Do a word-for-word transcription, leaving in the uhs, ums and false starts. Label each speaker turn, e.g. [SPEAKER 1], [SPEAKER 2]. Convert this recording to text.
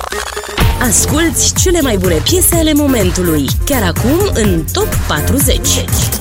[SPEAKER 1] Asculți cele mai bune piese ale momentului, chiar acum în Top patruzeci.